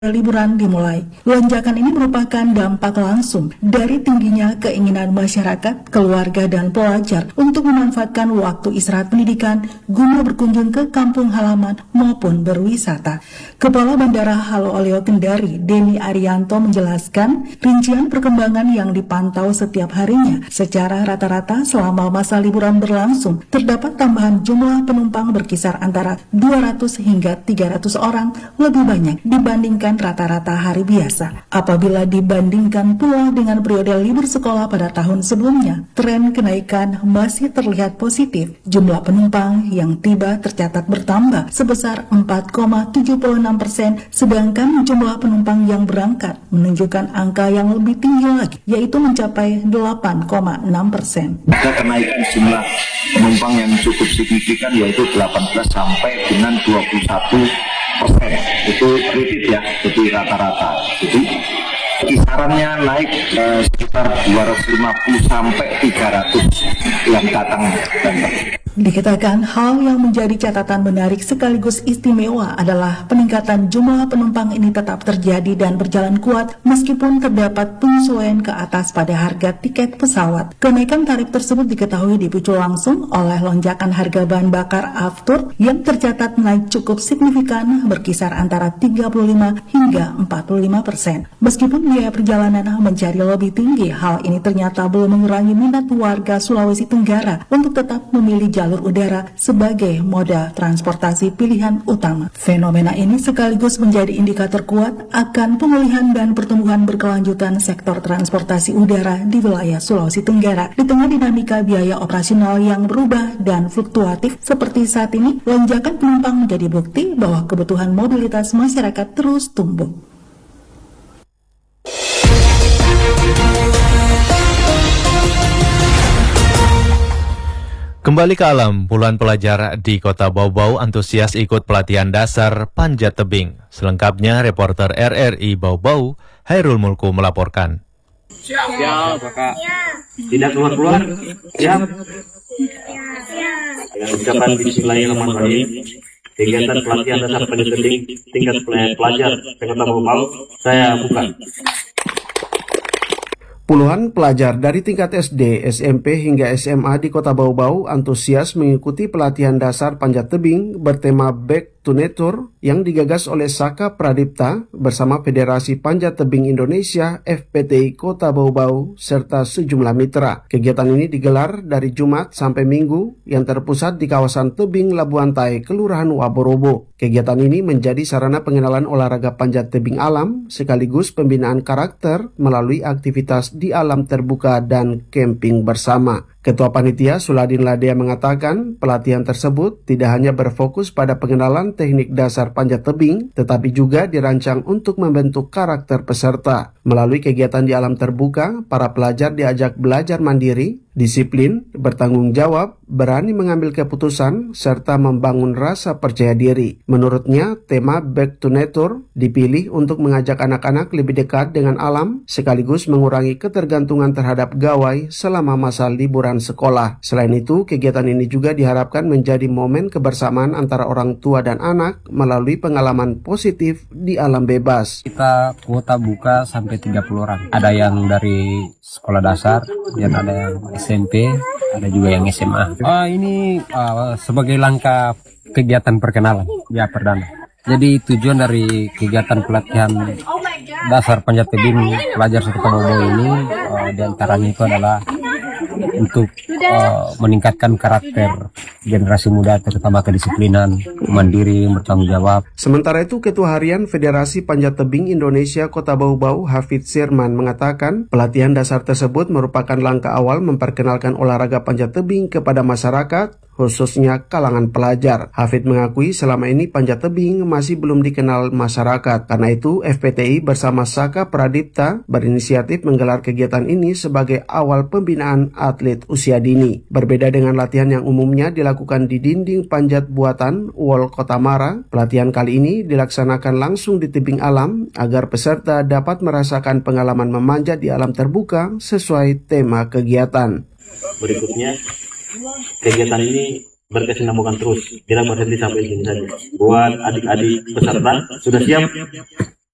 liburan dimulai. Lonjakan ini merupakan dampak langsung dari tingginya keinginan masyarakat, keluarga, dan pelajar untuk memanfaatkan waktu istirahat pendidikan guna berkunjung ke kampung halaman maupun berwisata. Kepala Bandara Halu Oleo Kendari, Denny Arianto menjelaskan rincian perkembangan yang dipantau setiap harinya. Secara rata-rata selama masa liburan berlangsung, terdapat tambahan jumlah penumpang berkisar antara 200 hingga 300 orang lebih banyak dibandingkan rata-rata hari biasa. Apabila dibandingkan pula dengan periode libur sekolah pada tahun sebelumnya, tren kenaikan masih terlihat positif. Jumlah penumpang yang tiba tercatat bertambah sebesar 4,76%, sedangkan jumlah penumpang yang berangkat menunjukkan angka yang lebih tinggi lagi, yaitu mencapai 8,6%. Ada kenaikan jumlah penumpang yang cukup signifikan, yaitu 18 sampai dengan 21%. Itu repeat ya, jadi rata-rata. Jadi kisarannya naik sekitar 250 sampai 300 yang datang dan pergi. Dikatakan hal yang menjadi catatan menarik sekaligus istimewa adalah peningkatan jumlah penumpang ini tetap terjadi dan berjalan kuat meskipun terdapat penyesuaian ke atas pada harga tiket pesawat. Kenaikan tarif tersebut diketahui dipicu langsung oleh lonjakan harga bahan bakar aftur yang tercatat naik cukup signifikan berkisar antara 35 hingga 45%. Meskipun biaya perjalanan menjadi lebih tinggi, hal ini ternyata belum mengurangi minat warga Sulawesi Tenggara untuk tetap memilih jalur udara sebagai moda transportasi pilihan utama. Fenomena ini sekaligus menjadi indikator kuat akan pemulihan dan pertumbuhan berkelanjutan sektor transportasi udara di wilayah Sulawesi Tenggara. Di tengah dinamika biaya operasional yang berubah dan fluktuatif seperti saat ini, lonjakan penumpang menjadi bukti bahwa kebutuhan mobilitas masyarakat terus tumbuh. Kembali ke alam, puluhan pelajar di Kota Bau-Bau antusias ikut pelatihan dasar panjat tebing. Selengkapnya, reporter RRI Bau-Bau, Hairul Mulku melaporkan. Siap, Kakak. Tidak keluar-keluar? Siap. Dengan ucapan Bismillahirrahmanirrahim, kegiatan pelatihan dasar panjat tebing tingkat pelajar Kota Bau-Bau, saya buka. Puluhan pelajar dari tingkat SD, SMP hingga SMA di Kota Bau-Bau antusias mengikuti pelatihan dasar panjat tebing bertema Back to Nature yang digagas oleh Saka Pradipta bersama Federasi Panjat Tebing Indonesia FPTI Kota Bau-Bau serta sejumlah mitra. Kegiatan ini digelar dari Jumat sampai Minggu yang terpusat di kawasan tebing Labuan Tai, Kelurahan Waborobo. Kegiatan ini menjadi sarana pengenalan olahraga panjat tebing alam sekaligus pembinaan karakter melalui aktivitas di alam terbuka dan camping bersama. Ketua Panitia Suladin Ladea mengatakan pelatihan tersebut tidak hanya berfokus pada pengenalan teknik dasar panjat tebing, tetapi juga dirancang untuk membentuk karakter peserta. Melalui kegiatan di alam terbuka, para pelajar diajak belajar mandiri, disiplin, bertanggung jawab, berani mengambil keputusan, serta membangun rasa percaya diri. Menurutnya, tema Back to Nature dipilih untuk mengajak anak-anak lebih dekat dengan alam, sekaligus mengurangi ketergantungan terhadap gawai selama masa liburan sekolah. Selain itu, kegiatan ini juga diharapkan menjadi momen kebersamaan antara orang tua dan anak melalui pengalaman positif di alam bebas. Kita kuota buka sampai 30 orang. Ada yang dari sekolah dasar, dan ada yang SMP, ada juga yang SMA. Ini sebagai langkah kegiatan perkenalan, ya perdana. Jadi tujuan dari kegiatan pelatihan dasar panjat tebing pelajar Kota Bau-Bau ini diantaranya itu adalah untuk meningkatkan karakter generasi muda, terutama kedisiplinan, mandiri, bertanggung jawab. Sementara itu, Ketua Harian Federasi Panjat Tebing Indonesia Kota Bau-Bau, Hafid Sirman, mengatakan pelatihan dasar tersebut merupakan langkah awal memperkenalkan olahraga panjat tebing kepada masyarakat, khususnya kalangan pelajar. Hafid mengakui selama ini panjat tebing masih belum dikenal masyarakat. Karena itu, FPTI bersama Saka Pradipta berinisiatif menggelar kegiatan ini sebagai awal pembinaan atlet usia dini. Berbeda dengan latihan yang umumnya dilakukan di dinding panjat buatan Wall Kota Mara, pelatihan kali ini dilaksanakan langsung di tebing alam agar peserta dapat merasakan pengalaman memanjat di alam terbuka sesuai tema kegiatan. Berikutnya, kegiatan ini berkesinambungan terus, tidak berhenti sampai sini saja. Buat adik-adik peserta, sudah siap?